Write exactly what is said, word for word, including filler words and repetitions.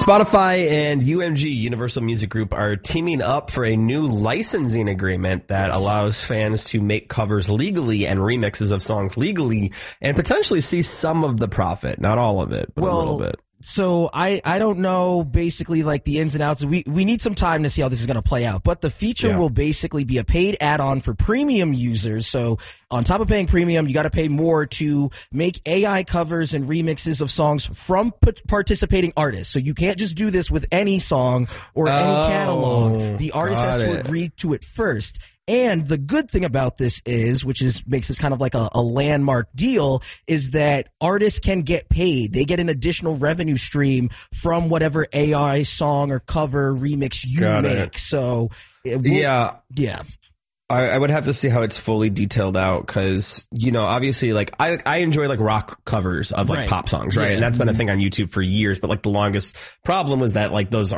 Spotify and U M G, Universal Music Group, are teaming up for a new licensing agreement that allows fans to make covers legally and remixes of songs legally and potentially see some of the profit. Not all of it, but well, a little bit. So I, I don't know basically like the ins and outs. We we need some time to see how this is going to play out. But the feature Yeah. will basically be a paid add-on for premium users. So on top of paying premium, you got to pay more to make A I covers and remixes of songs from p- participating artists. So you can't just do this with any song or any Oh, catalog. The artist has got to it. agree to it first. And the good thing about this is, which is makes this kind of like a, a landmark deal, is that artists can get paid. They get an additional revenue stream from whatever A I song or cover remix you Got it. make. So, it will, Yeah. yeah. I, I would have to see how it's fully detailed out because, you know, obviously, like, I I enjoy, like, rock covers of, like, Right. pop songs, right? Yeah. And that's been a thing on YouTube for years, but, like, the longest problem was that, like, those